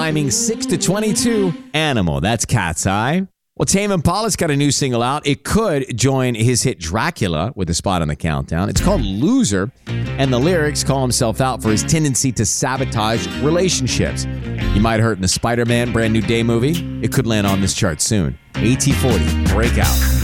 climbing 6 to 22. Animal, that's Cat's Eye. Well, Tame Impala's got a new single out. It could join his hit Dracula with a spot on the countdown. It's called Loser, and the lyrics call himself out for his tendency to sabotage relationships. You might have heard in the Spider-Man Brand New Day movie. It could land on this chart soon. AT40, Breakout.